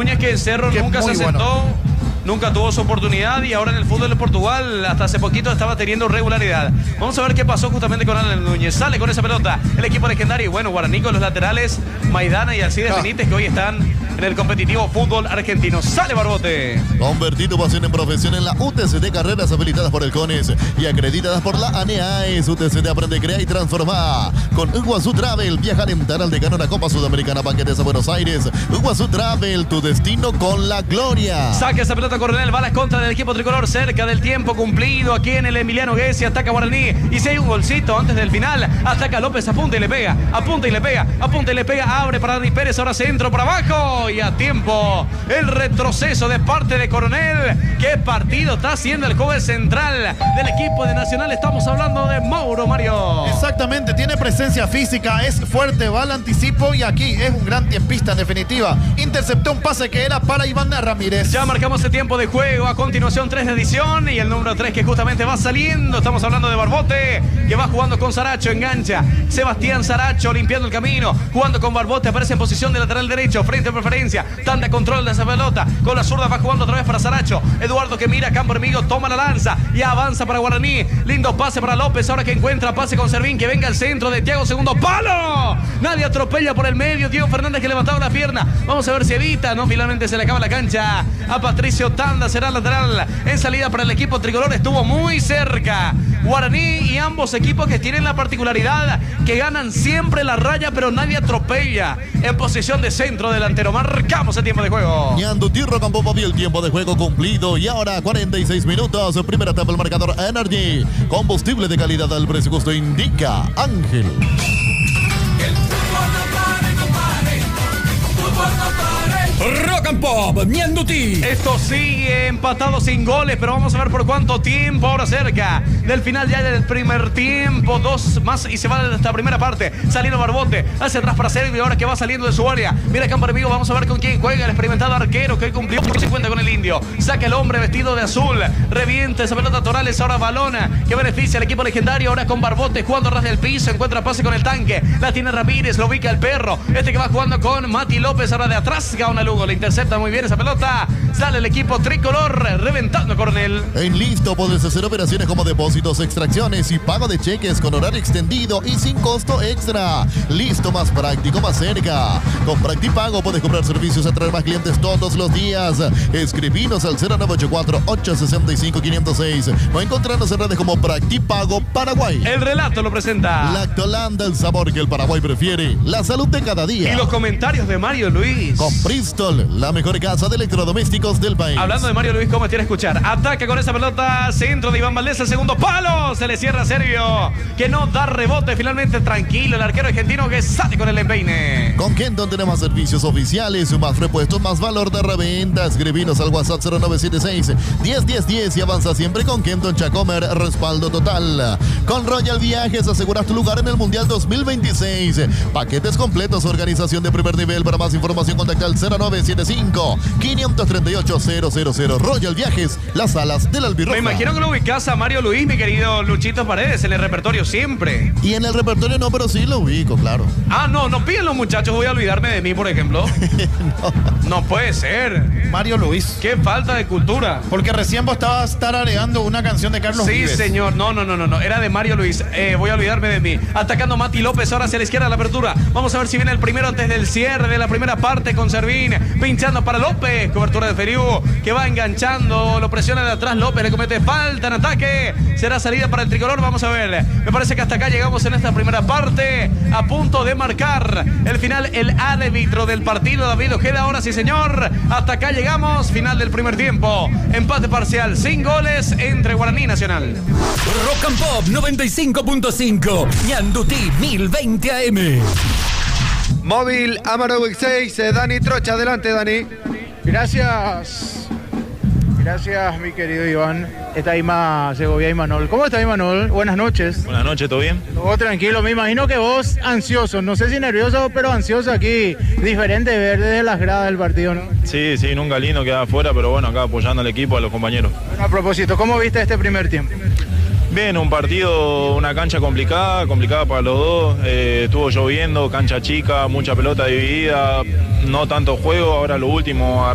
Núñez, que en Cerro nunca se asentó, nunca tuvo su oportunidad y ahora en el fútbol de Portugal hasta hace poquito estaba teniendo regularidad. Vamos a ver qué pasó justamente con Alan Núñez. Sale con esa pelota el equipo legendario y bueno, Guaraní con los laterales Maidana y Alcides Benítez, que hoy están en el competitivo fútbol argentino. Sale Barbote. Convertir tu pasión en profesión en la UTCD, carreras habilitadas por el CONES y acreditadas por la ANEAES. UTCD aprende, crea y transforma. Con Iguazú Travel, viaja a alentar al decano a la Copa Sudamericana, paquetes a Buenos Aires. Iguazú Travel, tu destino con la gloria. Saque esa pelota Coronel, balas contra del equipo tricolor, cerca del tiempo cumplido aquí en el Emiliano Gessi. Ataca Guaraní y si hay un golcito antes del final, ataca López, apunta y le pega, apunta y le pega, apunta y le pega, abre para Dani Pérez, ahora centro por abajo y a tiempo el retroceso de parte de Coronel. ¿Qué partido está haciendo el joven central del equipo de Nacional? Estamos hablando de Mauro, Mario. Exactamente, tiene presencia física, es fuerte, va al anticipo y aquí es un gran tiempista en definitiva. Interceptó un pase que era para Iván Ramírez. Ya marcamos el tiempo de juego, a continuación 3 de edición y el número 3 que justamente va saliendo. Estamos hablando de Barbote, que va jugando con Saracho, engancha Sebastián Saracho limpiando el camino, jugando con Barbote, aparece en posición de lateral derecho, frente a preferencia, tanda control de esa pelota, con la zurda va jugando otra vez para Saracho. Eduardo que mira, campo enemigo, toma la lanza y avanza para Guaraní. Lindo pase para López, ahora que encuentra pase con Servín, que venga al centro de Thiago, segundo palo. Nadie atropella por el medio, Diego Fernández que levantaba la pierna. Vamos a ver si evita, no, finalmente se le acaba la cancha a Patricio Tanda, será lateral en salida para el equipo tricolor, estuvo muy cerca Guaraní y ambos equipos que tienen la particularidad que ganan siempre la raya, pero nadie atropella. En posición de centro delantero, marcamos el tiempo de juego. Ñandutirro con Bobo, el tiempo de juego cumplido y ahora 46 minutos, primera etapa el marcador Energy, combustible de calidad al precio justo, indica Ángel. El fútbol no pare, compadre. Fútbol no pare. Rock and Pop, Ñandutí. Esto sigue empatado sin goles, pero vamos a ver por cuánto tiempo. Ahora cerca del final ya del primer tiempo, 2 más y se va de esta primera parte. Saliendo Barbote, hacia atrás para Servio, ahora que va saliendo de su área. Mira campo enemigo, vamos a ver con quién juega el experimentado arquero que hoy cumplió por 50 con el indio. Saca el hombre vestido de azul, revienta esa pelota Torales, ahora balona que beneficia al equipo legendario. Ahora con Barbote jugando ras del piso, encuentra pase con el tanque, la tiene Ramírez, lo ubica el perro. Este que va jugando con Mati López, ahora de atrás, Gaona Lugo, le intercepta muy bien esa pelota. Sale el equipo tricolor, reventando Coronel. En Listo puedes hacer operaciones como depósitos, extracciones y pago de cheques con horario extendido y sin costo extra. Listo, más práctico, más cerca. Con Practipago puedes comprar servicios, atraer más clientes todos los días. Escribinos al 0984-865-506 o encontrarnos en redes como Practipago Paraguay. El relato lo presenta Lactolanda, el sabor que el Paraguay prefiere. La salud de cada día. y los comentarios de Mario Luis. Con Bristol, la mejor casa de electrodomésticos del país. Hablando de Mario Luis, ¿cómo quiere escuchar? Ataca con esa pelota, centro de Iván Valdés, el segundo palo, se le cierra a Servio, que no da rebote, finalmente tranquilo el arquero argentino que sale con el empeine. Con Kenton tenemos servicios oficiales, más repuestos, más valor de reventa. Escribinos al WhatsApp 0976-101010 y avanza siempre con Kenton Chacomer, respaldo total. Con Royal Viajes aseguras tu lugar en el Mundial 2026. Paquetes completos, organización de primer nivel. Para más información contacta al 0975-538-000. Royal Viajes, las alas del albirroja. Me imagino que lo ubicás a Mario Luis, mi querido Luchito Paredes, en el repertorio siempre. Y en el repertorio no, pero sí lo ubico, claro. Ah, no piden los muchachos, voy a olvidarme de mí, por ejemplo. No puede ser. Mario Luis. Qué falta de cultura. Porque recién vos estabas tarareando una canción de Carlos Sí, Vives. señor. No. Era de Mario Luis. Voy a olvidarme de mí. Atacando Mati López ahora hacia la izquierda la apertura. Vamos a ver si viene el primero antes del cierre de la primera parte con Servín. Pinchando para López. Cobertura de Feriú que va enganchando. Lo presiona de atrás López. Le comete falta en ataque. Será salida para el tricolor. Vamos a ver. Me parece que hasta acá llegamos en esta primera parte. A punto de marcar el final. El árbitro del partido, David Ojeda. Ahora sí, señor. Hasta acá llegamos. Final del primer tiempo. Empate parcial sin goles entre Guaraní y Nacional. Rock and Pop 95.5. Ñandutí 1020 AM. Móvil Amarok 6, Dani Trocha, adelante Dani. Gracias, mi querido Iván. Está Ima Segovia y Manol. ¿Cómo está Manol? Buenas noches. Buenas noches, ¿todo bien? Todo tranquilo, me imagino que vos ansioso, no sé si nervioso, pero ansioso aquí. Diferente ver desde las gradas del partido, ¿no? Sí, nunca lindo quedar afuera, pero bueno, acá apoyando al equipo, a los compañeros. Bueno, a propósito, ¿cómo viste este primer tiempo? Bien, un partido, una cancha complicada para los dos. Estuvo lloviendo, cancha chica, mucha pelota dividida, no tanto juego. Ahora lo último